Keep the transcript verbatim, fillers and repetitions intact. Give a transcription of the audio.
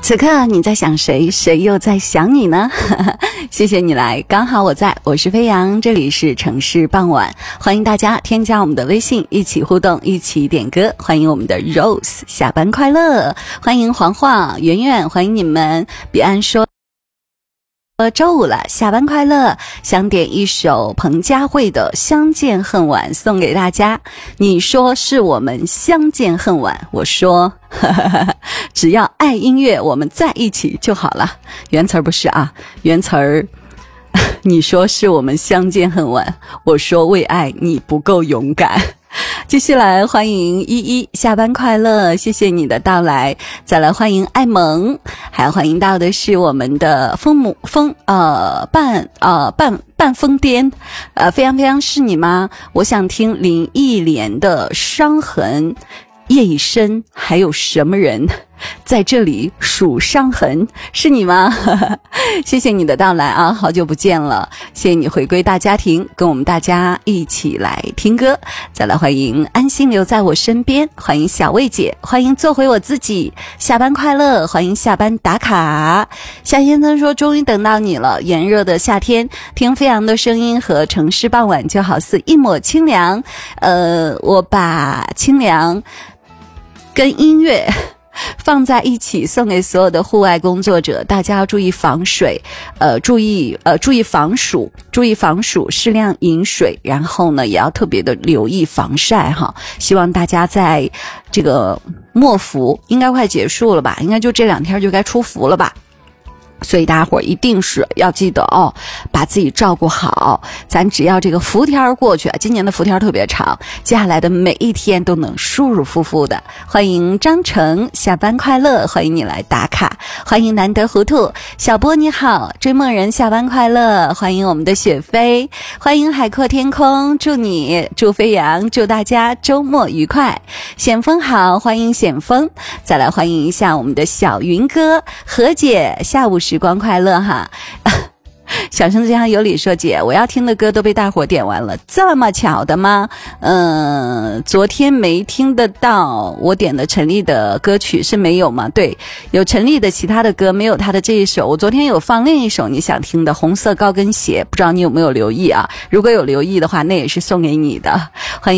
此刻你在想谁，谁又在想你呢？谢谢你来，刚好我在，我是飞扬，这里是城市傍晚，欢迎大家添加我们的微信，一起互动，一起点歌，欢迎我们的 Rose， 下班快乐，欢迎黄黄、圆圆，欢迎你们。彼岸说呃，周五了，下班快乐，想点一首彭佳慧的《相见恨晚》送给大家。你说是我们相见恨晚，我说呵呵呵只要爱音乐，我们在一起就好了。原词儿不是啊，原词儿你说是我们相见恨晚，我说为爱你不够勇敢。继续来欢迎依依，下班快乐，谢谢你的到来。再来欢迎爱萌，还要欢迎到的是我们的风母风呃半呃半半疯癫，呃非常非常是你吗？我想听林忆莲的伤痕，夜已深，还有什么人在这里数伤痕，是你吗？谢谢你的到来啊，好久不见了，谢谢你回归大家庭，跟我们大家一起来听歌。再来欢迎安心留在我身边，欢迎小魏姐，欢迎做回我自己，下班快乐，欢迎下班打卡。夏先生说终于等到你了，炎热的夏天听飞扬的声音和城市傍晚就好似一抹清凉。呃，我把清凉跟音乐放在一起送给所有的户外工作者，大家要注意防水，呃，注意呃注意防暑，注意防暑，适量饮水，然后呢也要特别的留意防晒哈。希望大家在这个末伏应该快结束了吧，应该就这两天就该出伏了吧。所以大家伙一定是要记得哦，把自己照顾好。咱只要这个伏天过去，今年的伏天特别长，接下来的每一天都能舒舒服服的。欢迎张成，下班快乐，欢迎你来打卡。欢迎难得糊涂，小波你好，追梦人下班快乐。欢迎我们的雪飞，欢迎海阔天空，祝你祝飞扬，祝大家周末愉快。险峰好，欢迎险峰。再来欢迎一下我们的小云哥，何姐，下午时光快乐哈。小生之家有理说，姐我要听的歌都被大伙点完了，这么巧的吗？嗯、呃，昨天没听得到我点的陈粒的歌曲是没有吗？对，有陈粒的其他的歌，没有他的这一首。我昨天有放另一首你想听的红色高跟鞋，不知道你有没有留意啊？如果有留意的话，那也是送给你的。欢迎